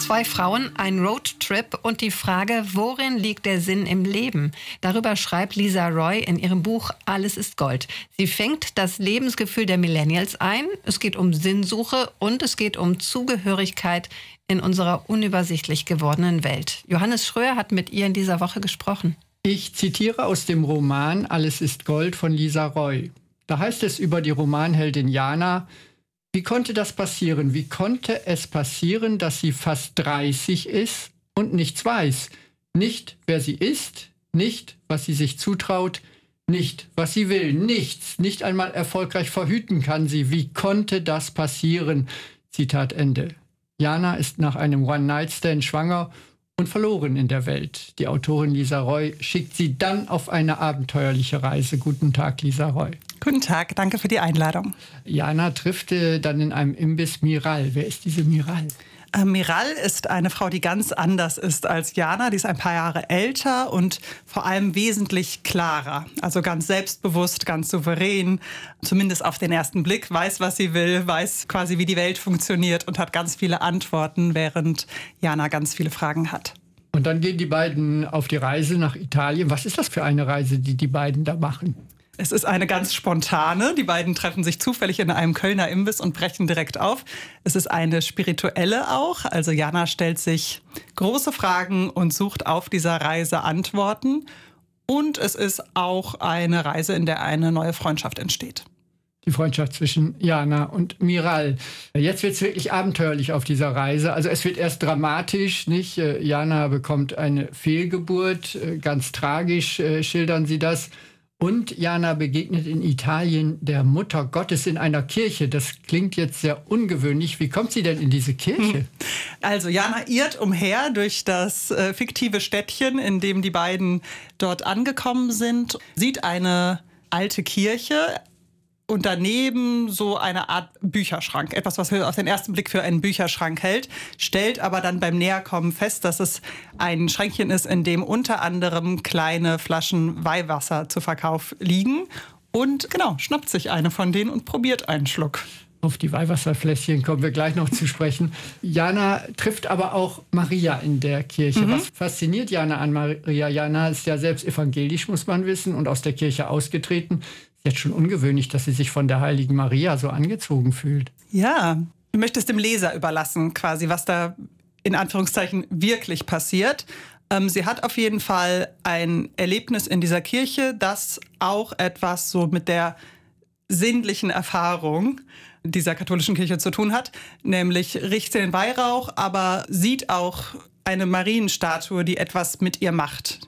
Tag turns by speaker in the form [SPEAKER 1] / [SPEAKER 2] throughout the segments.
[SPEAKER 1] Zwei Frauen, ein Roadtrip und die Frage, worin liegt der Sinn im Leben? Darüber schreibt Lisa Roy in ihrem Buch Alles ist Gold. Sie fängt das Lebensgefühl der Millennials ein. Es geht um Sinnsuche und es geht um Zugehörigkeit in unserer unübersichtlich gewordenen Welt. Johannes Schröer hat mit ihr in dieser Woche gesprochen.
[SPEAKER 2] Ich zitiere aus dem Roman Alles ist Gold von Lisa Roy. Da heißt es über die Romanheldin Jana: Wie konnte das passieren? Wie konnte es passieren, dass sie fast 30 ist und nichts weiß? Nicht, wer sie ist, nicht, was sie sich zutraut, nicht, was sie will, nichts, nicht einmal erfolgreich verhüten kann sie. Wie konnte das passieren? Zitat Ende. Jana ist nach einem One-Night-Stand schwanger und verloren in der Welt. Die Autorin Lisa Roy schickt sie dann auf eine abenteuerliche Reise. Guten Tag, Lisa Roy.
[SPEAKER 3] Guten Tag, danke für die Einladung.
[SPEAKER 2] Jana trifft dann in einem Imbiss Miral. Wer ist diese Miral?
[SPEAKER 3] Miral ist eine Frau, die ganz anders ist als Jana. Die ist ein paar Jahre älter und vor allem wesentlich klarer. Also ganz selbstbewusst, ganz souverän, zumindest auf den ersten Blick, weiß, was sie will, weiß quasi, wie die Welt funktioniert und hat ganz viele Antworten, während Jana ganz viele Fragen hat.
[SPEAKER 2] Und dann gehen die beiden auf die Reise nach Italien. Was ist das für eine Reise, die die beiden da machen?
[SPEAKER 3] Es ist eine ganz spontane. Die beiden treffen sich zufällig in einem Kölner Imbiss und brechen direkt auf. Es ist eine spirituelle auch. Also Jana stellt sich große Fragen und sucht auf dieser Reise Antworten. Und es ist auch eine Reise, in der eine neue Freundschaft entsteht.
[SPEAKER 2] Die Freundschaft zwischen Jana und Miral. Jetzt wird es wirklich abenteuerlich auf dieser Reise. Also es wird erst dramatisch, nicht? Jana bekommt eine Fehlgeburt, ganz tragisch schildern sie das. Und Jana begegnet in Italien der Mutter Gottes in einer Kirche. Das klingt jetzt sehr ungewöhnlich. Wie kommt sie denn in diese Kirche?
[SPEAKER 3] Also Jana irrt umher durch das fiktive Städtchen, in dem die beiden dort angekommen sind, sieht eine alte Kirche und daneben so eine Art Bücherschrank. Etwas, was auf den ersten Blick für einen Bücherschrank hält, stellt aber dann beim Näherkommen fest, dass es ein Schränkchen ist, in dem unter anderem kleine Flaschen Weihwasser zu Verkauf liegen. Und genau, schnappt sich eine von denen und probiert einen Schluck.
[SPEAKER 2] Auf die Weihwasserfläschchen kommen wir gleich noch zu sprechen. Jana trifft aber auch Maria in der Kirche. Was fasziniert Jana an Maria? Jana ist ja selbst evangelisch, muss man wissen, und aus der Kirche ausgetreten. Jetzt schon ungewöhnlich, dass sie sich von der heiligen Maria so angezogen fühlt.
[SPEAKER 3] Ja, ich möchte es dem Leser überlassen, quasi, was da in Anführungszeichen wirklich passiert. Sie hat auf jeden Fall ein Erlebnis in dieser Kirche, das auch etwas so mit der sinnlichen Erfahrung dieser katholischen Kirche zu tun hat. Nämlich riecht sie den Weihrauch, aber sieht auch eine Marienstatue, die etwas mit ihr macht.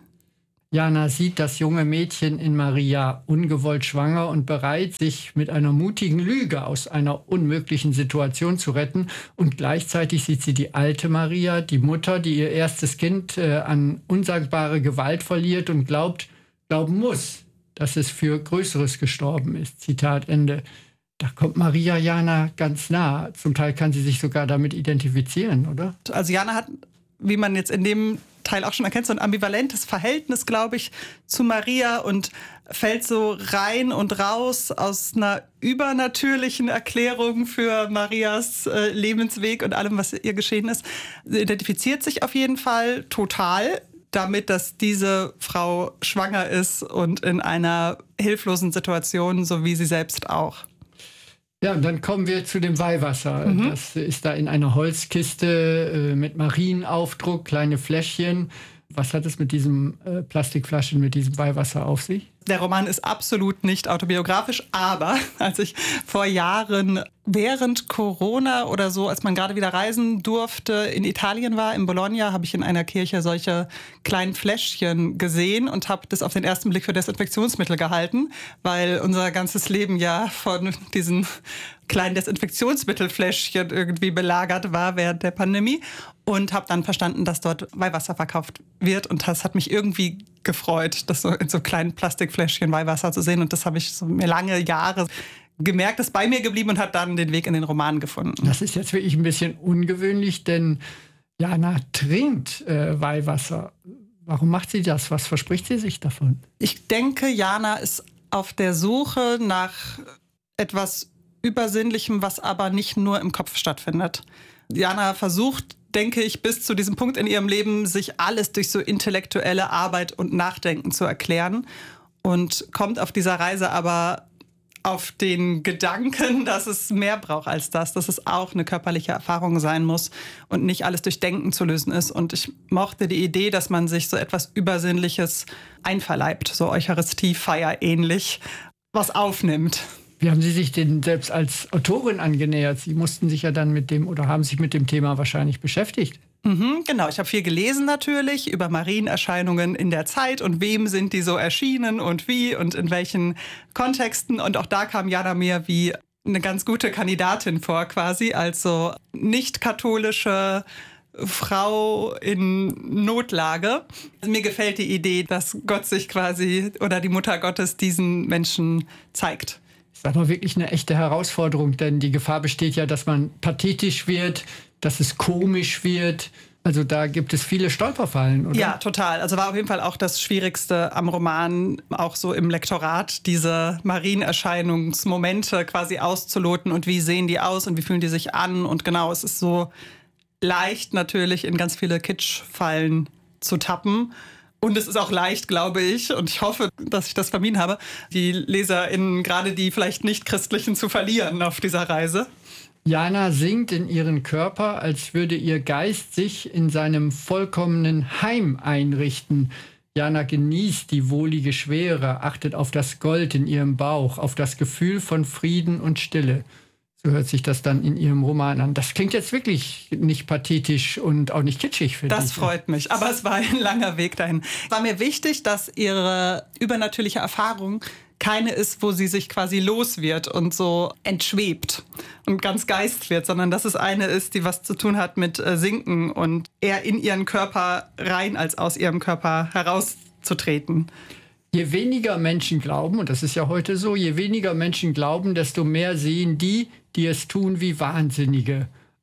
[SPEAKER 2] Jana sieht das junge Mädchen in Maria ungewollt schwanger und bereit, sich mit einer mutigen Lüge aus einer unmöglichen Situation zu retten. Und gleichzeitig sieht sie die alte Maria, die Mutter, die ihr erstes Kind an unsagbare Gewalt verliert und glauben muss, dass es für Größeres gestorben ist. Zitat Ende. Da kommt Maria Jana ganz nah. Zum Teil kann sie sich sogar damit identifizieren, oder?
[SPEAKER 3] Also Jana hat, wie man jetzt in dem Teil auch schon erkennt, so ein ambivalentes Verhältnis, glaube ich, zu Maria und fällt so rein und raus aus einer übernatürlichen Erklärung für Marias Lebensweg und allem, was ihr geschehen ist. Sie identifiziert sich auf jeden Fall total damit, dass diese Frau schwanger ist und in einer hilflosen Situation, so wie sie selbst auch.
[SPEAKER 2] Ja, und dann kommen wir zu dem Weihwasser. Das ist da in einer Holzkiste mit Marienaufdruck, kleine Fläschchen. Was hat es mit diesen Plastikflaschen, mit diesem Weihwasser auf sich?
[SPEAKER 3] Der Roman ist absolut nicht autobiografisch, aber als ich vor Jahren während Corona oder so, als man gerade wieder reisen durfte, in Italien war, in Bologna, habe ich in einer Kirche solche kleinen Fläschchen gesehen und habe das auf den ersten Blick für Desinfektionsmittel gehalten, weil unser ganzes Leben ja von diesen kleinen Desinfektionsmittelfläschchen irgendwie belagert war während der Pandemie und habe dann verstanden, dass dort Weihwasser verkauft wird und das hat mich irgendwie gefreut, das so in so kleinen Plastikfläschchen Weihwasser zu sehen und das habe ich so mir lange Jahre gemerkt, ist bei mir geblieben und hat dann den Weg in den Roman gefunden.
[SPEAKER 2] Das ist jetzt wirklich ein bisschen ungewöhnlich, denn Jana trinkt Weihwasser. Warum macht sie das? Was verspricht sie sich davon?
[SPEAKER 3] Ich denke, Jana ist auf der Suche nach etwas Übersinnlichem, was aber nicht nur im Kopf stattfindet. Jana versucht denke ich, bis zu diesem Punkt in ihrem Leben, sich alles durch so intellektuelle Arbeit und Nachdenken zu erklären und kommt auf dieser Reise aber auf den Gedanken, dass es mehr braucht als das, dass es auch eine körperliche Erfahrung sein muss und nicht alles durch Denken zu lösen ist. Und ich mochte die Idee, dass man sich so etwas Übersinnliches einverleibt, so Eucharistiefeier ähnlich, was aufnimmt.
[SPEAKER 2] Wie haben Sie sich denn selbst als Autorin angenähert? Sie mussten sich ja dann mit dem oder haben sich mit dem Thema wahrscheinlich beschäftigt.
[SPEAKER 3] Genau, ich habe viel gelesen natürlich über Marienerscheinungen in der Zeit und wem sind die so erschienen und wie und in welchen Kontexten. Und auch da kam Jana mir wie eine ganz gute Kandidatin vor quasi, also nicht-katholische Frau in Notlage. Also mir gefällt die Idee, dass Gott sich quasi oder die Mutter Gottes diesen Menschen zeigt.
[SPEAKER 2] Das ist aber wirklich eine echte Herausforderung, denn die Gefahr besteht ja, dass man pathetisch wird, dass es komisch wird. Also da gibt es viele Stolperfallen, oder?
[SPEAKER 3] Ja, total. Also war auf jeden Fall auch das Schwierigste am Roman, auch so im Lektorat, diese Marienerscheinungsmomente quasi auszuloten und wie sehen die aus und wie fühlen die sich an. Und genau, es ist so leicht natürlich in ganz viele Kitschfallen zu tappen. Und es ist auch leicht, glaube ich, und ich hoffe, dass ich das vermieden habe, die LeserInnen, gerade die vielleicht nicht-christlichen, zu verlieren auf dieser Reise.
[SPEAKER 2] Jana sinkt in ihren Körper, als würde ihr Geist sich in seinem vollkommenen Heim einrichten. Jana genießt die wohlige Schwere, achtet auf das Gold in ihrem Bauch, auf das Gefühl von Frieden und Stille. So hört sich das dann in ihrem Roman an. Das klingt jetzt wirklich nicht pathetisch und auch nicht kitschig, finde ich.
[SPEAKER 3] Das freut mich, aber es war ein langer Weg dahin. Es war mir wichtig, dass ihre übernatürliche Erfahrung keine ist, wo sie sich quasi los wird und so entschwebt und ganz Geist wird, sondern dass es eine ist, die was zu tun hat mit Sinken und eher in ihren Körper rein, als aus ihrem Körper herauszutreten.
[SPEAKER 2] Je weniger Menschen glauben, und das ist ja heute so, je weniger Menschen glauben, desto mehr sehen die es tun, wie Wahnsinnige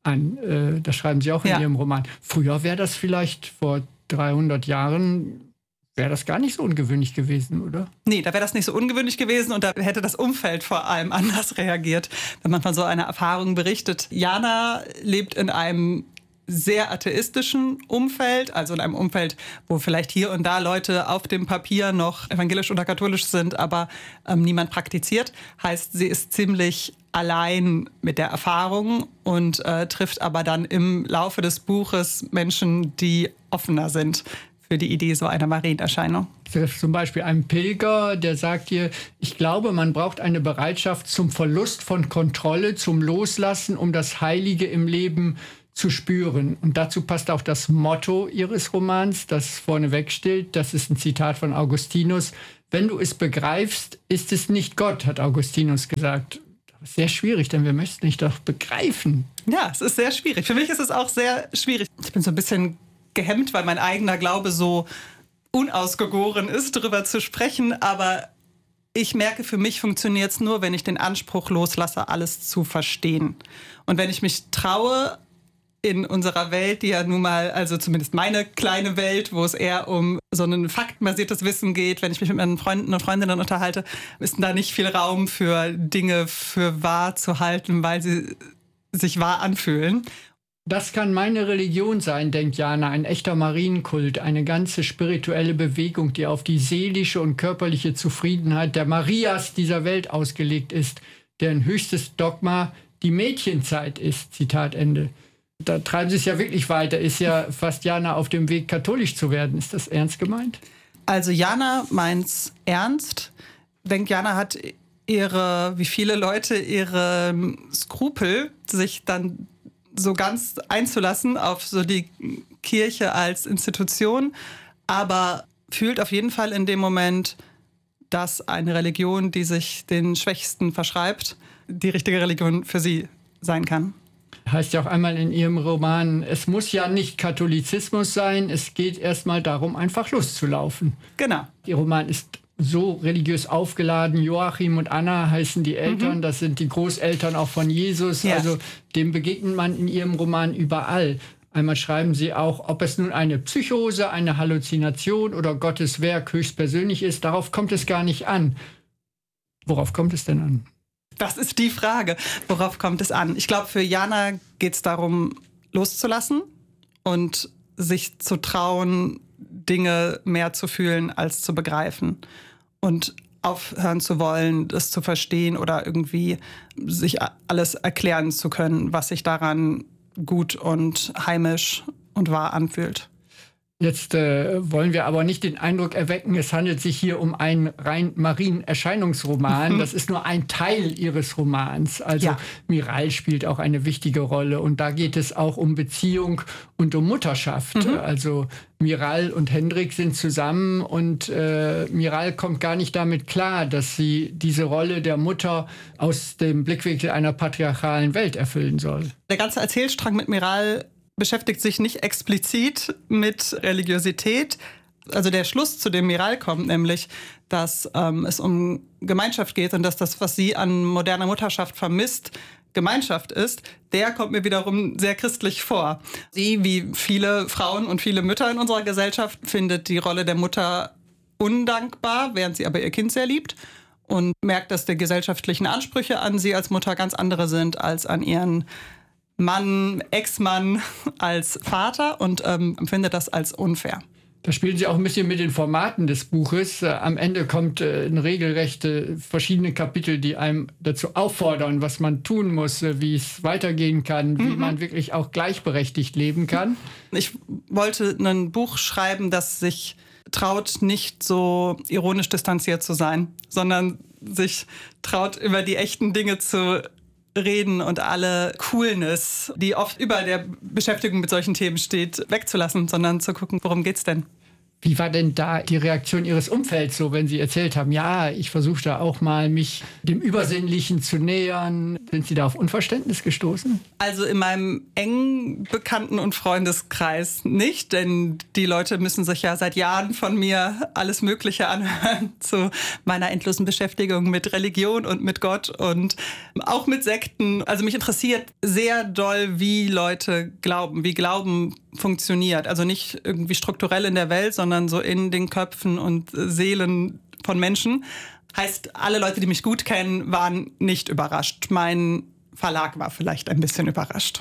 [SPEAKER 2] an. Das schreiben Sie auch in Ihrem Roman. Früher wäre das vielleicht vor 300 Jahren, wäre das gar nicht so ungewöhnlich gewesen, oder?
[SPEAKER 3] Nee, da wäre das nicht so ungewöhnlich gewesen und da hätte das Umfeld vor allem anders reagiert, wenn man von so einer Erfahrung berichtet. Jana lebt in einem sehr atheistischen Umfeld, also in einem Umfeld, wo vielleicht hier und da Leute auf dem Papier noch evangelisch oder katholisch sind, aber niemand praktiziert. Heißt, sie ist ziemlich allein mit der Erfahrung und trifft aber dann im Laufe des Buches Menschen, die offener sind für die Idee so einer Marienerscheinung.
[SPEAKER 2] Zum Beispiel ein Pilger, der sagt ihr, ich glaube, man braucht eine Bereitschaft zum Verlust von Kontrolle, zum Loslassen, um das Heilige im Leben zu spüren. Und dazu passt auch das Motto ihres Romans, das vorneweg steht. Das ist ein Zitat von Augustinus. Wenn du es begreifst, ist es nicht Gott, hat Augustinus gesagt. Das ist sehr schwierig, denn wir möchten nicht doch begreifen.
[SPEAKER 3] Ja, es ist sehr schwierig. Für mich ist es auch sehr schwierig. Ich bin so ein bisschen gehemmt, weil mein eigener Glaube so unausgegoren ist, darüber zu sprechen. Aber ich merke, für mich funktioniert es nur, wenn ich den Anspruch loslasse, alles zu verstehen. Und wenn ich mich traue, in unserer Welt, die ja nun mal, also zumindest meine kleine Welt, wo es eher um so ein faktenbasiertes Wissen geht, wenn ich mich mit meinen Freunden und Freundinnen unterhalte, ist da nicht viel Raum für Dinge für wahr zu halten, weil sie sich wahr anfühlen.
[SPEAKER 2] Das kann meine Religion sein, denkt Jana, ein echter Marienkult, eine ganze spirituelle Bewegung, die auf die seelische und körperliche Zufriedenheit der Marias dieser Welt ausgelegt ist, deren höchstes Dogma die Mädchenzeit ist. Zitat Ende. Da treiben Sie es ja wirklich weiter. Ist ja fast Jana auf dem Weg, katholisch zu werden. Ist das ernst gemeint?
[SPEAKER 3] Also Jana meint's ernst. Ich denke, Jana hat wie viele Leute, ihre Skrupel, sich dann so ganz einzulassen auf so die Kirche als Institution, aber fühlt auf jeden Fall in dem Moment, dass eine Religion, die sich den Schwächsten verschreibt, die richtige Religion für sie sein kann.
[SPEAKER 2] Heißt ja auch einmal in Ihrem Roman, es muss ja nicht Katholizismus sein, es geht erstmal darum, einfach loszulaufen.
[SPEAKER 3] Genau.
[SPEAKER 2] Ihr Roman ist so religiös aufgeladen. Joachim und Anna heißen die Eltern, das sind die Großeltern auch von Jesus. Ja. Also dem begegnet man in Ihrem Roman überall. Einmal schreiben Sie auch, ob es nun eine Psychose, eine Halluzination oder Gottes Werk höchstpersönlich ist, darauf kommt es gar nicht an. Worauf kommt es denn an?
[SPEAKER 3] Das ist die Frage. Worauf kommt es an? Ich glaube, für Jana geht es darum, loszulassen und sich zu trauen, Dinge mehr zu fühlen als zu begreifen. Und aufhören zu wollen, das zu verstehen oder irgendwie sich alles erklären zu können, was sich daran gut und heimisch und wahr anfühlt.
[SPEAKER 2] Jetzt wollen wir aber nicht den Eindruck erwecken, es handelt sich hier um einen rein marinen Erscheinungsroman. Das ist nur ein Teil Ihres Romans. Also ja. Miral spielt auch eine wichtige Rolle. Und da geht es auch um Beziehung und um Mutterschaft. Also Miral und Hendrik sind zusammen und Miral kommt gar nicht damit klar, dass sie diese Rolle der Mutter aus dem Blickwinkel einer patriarchalen Welt erfüllen soll.
[SPEAKER 3] Der ganze Erzählstrang mit Miral beschäftigt sich nicht explizit mit Religiosität. Also der Schluss, zu dem Miral kommt, nämlich, dass es um Gemeinschaft geht und dass das, was sie an moderner Mutterschaft vermisst, Gemeinschaft ist, der kommt mir wiederum sehr christlich vor. Sie, wie viele Frauen und viele Mütter in unserer Gesellschaft, findet die Rolle der Mutter undankbar, während sie aber ihr Kind sehr liebt und merkt, dass die gesellschaftlichen Ansprüche an sie als Mutter ganz andere sind als an ihren Mann, Ex-Mann als Vater und empfindet das als unfair.
[SPEAKER 2] Da spielen Sie auch ein bisschen mit den Formaten des Buches. Am Ende kommt ein regelrecht verschiedene Kapitel, die einem dazu auffordern, was man tun muss, wie es weitergehen kann, wie man wirklich auch gleichberechtigt leben kann.
[SPEAKER 3] Ich wollte ein Buch schreiben, das sich traut, nicht so ironisch distanziert zu sein, sondern sich traut, über die echten Dinge zu reden und alle Coolness, die oft über der Beschäftigung mit solchen Themen steht, wegzulassen, sondern zu gucken, worum geht's denn?
[SPEAKER 2] Wie war denn da die Reaktion Ihres Umfelds so, wenn Sie erzählt haben, ja, ich versuche da auch mal, mich dem Übersinnlichen zu nähern? Sind Sie da auf Unverständnis gestoßen?
[SPEAKER 3] Also in meinem engen Bekannten- und Freundeskreis nicht, denn die Leute müssen sich ja seit Jahren von mir alles Mögliche anhören zu meiner endlosen Beschäftigung mit Religion und mit Gott und auch mit Sekten. Also mich interessiert sehr doll, wie Leute glauben, wie Glauben funktioniert. Also nicht irgendwie strukturell in der Welt, sondern so in den Köpfen und Seelen von Menschen. Heißt, alle Leute, die mich gut kennen, waren nicht überrascht. Mein Verlag war vielleicht ein bisschen überrascht.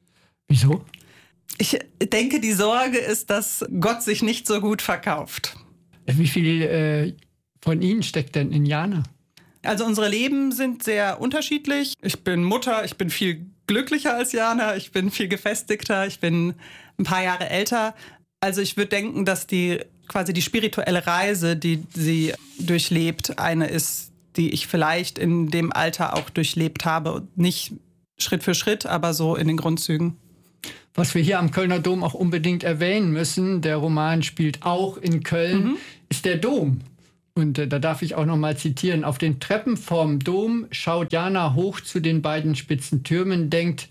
[SPEAKER 2] Wieso?
[SPEAKER 3] Ich denke, die Sorge ist, dass Gott sich nicht so gut verkauft.
[SPEAKER 2] Wie viel von Ihnen steckt denn in Jana?
[SPEAKER 3] Also unsere Leben sind sehr unterschiedlich. Ich bin Mutter, ich bin viel glücklicher als Jana, ich bin viel gefestigter, ich bin ein paar Jahre älter. Also ich würde denken, dass quasi die spirituelle Reise, die sie durchlebt, eine ist, die ich vielleicht in dem Alter auch durchlebt habe. Nicht Schritt für Schritt, aber so in den Grundzügen.
[SPEAKER 2] Was wir hier am Kölner Dom auch unbedingt erwähnen müssen, der Roman spielt auch in Köln, ist der Dom. Und da darf ich auch noch mal zitieren. Auf den Treppen vorm Dom schaut Jana hoch zu den beiden spitzen Türmen, denkt,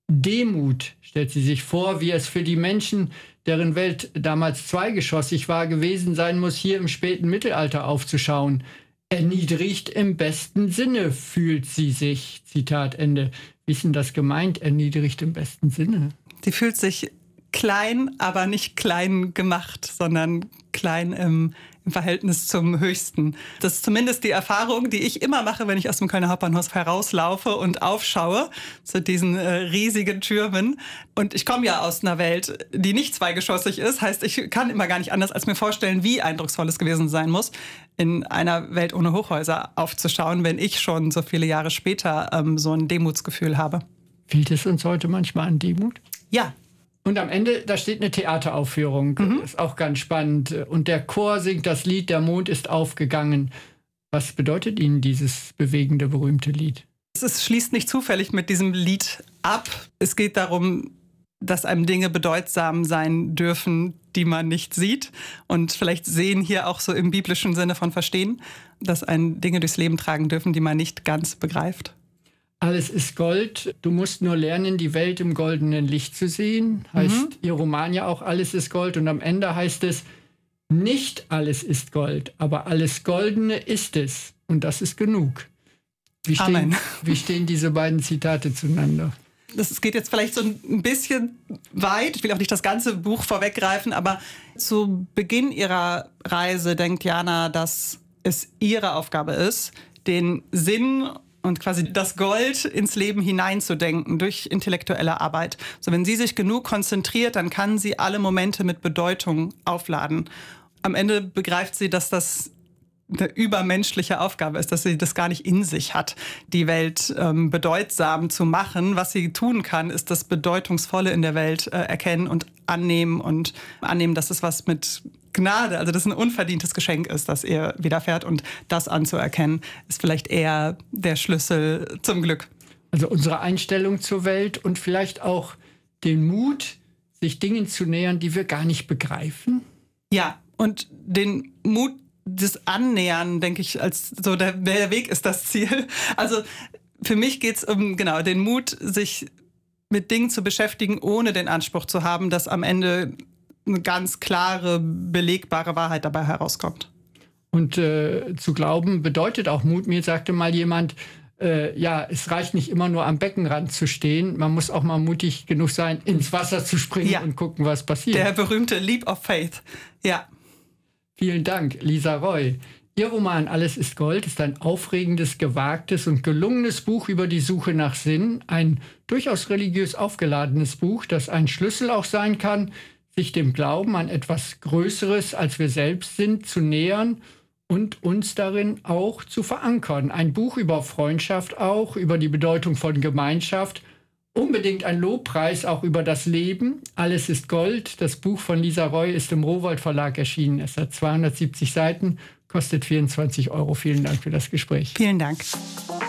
[SPEAKER 2] Demut stellt sie sich vor, wie es für die Menschen, deren Welt damals zweigeschossig war, gewesen sein muss, hier im späten Mittelalter aufzuschauen. Erniedrigt im besten Sinne fühlt sie sich. Zitat Ende. Wie ist denn das gemeint, erniedrigt im besten Sinne?
[SPEAKER 3] Sie fühlt sich klein, aber nicht klein gemacht, sondern klein im Verhältnis zum Höchsten. Das ist zumindest die Erfahrung, die ich immer mache, wenn ich aus dem Kölner Hauptbahnhof herauslaufe und aufschaue zu diesen riesigen Türmen. Und ich komme ja aus einer Welt, die nicht zweigeschossig ist. Heißt, ich kann immer gar nicht anders, als mir vorstellen, wie eindrucksvoll es gewesen sein muss, in einer Welt ohne Hochhäuser aufzuschauen, wenn ich schon so viele Jahre später so ein Demutsgefühl habe.
[SPEAKER 2] Fehlt es uns heute manchmal an Demut?
[SPEAKER 3] Ja.
[SPEAKER 2] Und am Ende, da steht eine Theateraufführung. Ist auch ganz spannend. Und der Chor singt das Lied Der Mond ist aufgegangen. Was bedeutet Ihnen dieses bewegende, berühmte Lied?
[SPEAKER 3] Es schließt nicht zufällig mit diesem Lied ab. Es geht darum, dass einem Dinge bedeutsam sein dürfen, die man nicht sieht. Und vielleicht sehen hier auch so im biblischen Sinne von verstehen, dass einen Dinge durchs Leben tragen dürfen, die man nicht ganz begreift.
[SPEAKER 2] Alles ist Gold. Du musst nur lernen, die Welt im goldenen Licht zu sehen. Heißt Ihr Roman ja auch, alles ist Gold. Und am Ende heißt es, nicht alles ist Gold, aber alles Goldene ist es. Und das ist genug. Wie stehen diese beiden Zitate zueinander?
[SPEAKER 3] Das geht jetzt vielleicht so ein bisschen weit. Ich will auch nicht das ganze Buch vorweggreifen, aber zu Beginn ihrer Reise denkt Jana, dass es ihre Aufgabe ist, den Sinn und quasi das Gold ins Leben hineinzudenken durch intellektuelle Arbeit. So, wenn sie sich genug konzentriert, dann kann sie alle Momente mit Bedeutung aufladen. Am Ende begreift sie, dass das eine übermenschliche Aufgabe ist, dass sie das gar nicht in sich hat, die Welt bedeutsam zu machen. Was sie tun kann, ist das Bedeutungsvolle in der Welt erkennen und annehmen, dass es was mit Gnade, also dass es ein unverdientes Geschenk ist, das ihr widerfährt. Und das anzuerkennen, ist vielleicht eher der Schlüssel zum Glück.
[SPEAKER 2] Also unsere Einstellung zur Welt und vielleicht auch den Mut, sich Dingen zu nähern, die wir gar nicht begreifen.
[SPEAKER 3] Ja, und den Mut, das Annähern, denke ich, als so der Weg ist das Ziel. Also für mich geht es um den Mut, sich mit Dingen zu beschäftigen, ohne den Anspruch zu haben, dass am Ende eine ganz klare, belegbare Wahrheit dabei herauskommt.
[SPEAKER 2] Und zu glauben bedeutet auch Mut. Mir sagte mal jemand, es reicht nicht immer nur am Beckenrand zu stehen. Man muss auch mal mutig genug sein, ins Wasser zu springen und gucken, was passiert.
[SPEAKER 3] Der berühmte Leap of Faith. Ja.
[SPEAKER 2] Vielen Dank, Lisa Roy. Ihr Roman Alles ist Gold ist ein aufregendes, gewagtes und gelungenes Buch über die Suche nach Sinn. Ein durchaus religiös aufgeladenes Buch, das ein Schlüssel auch sein kann, sich dem Glauben an etwas Größeres, als wir selbst sind, zu nähern und uns darin auch zu verankern. Ein Buch über Freundschaft auch, über die Bedeutung von Gemeinschaft. Unbedingt ein Lobpreis auch über das Leben. Alles ist Gold. Das Buch von Lisa Roy ist im Rowohlt Verlag erschienen. Es hat 270 Seiten, kostet 24 €. Vielen Dank für das Gespräch.
[SPEAKER 3] Vielen Dank.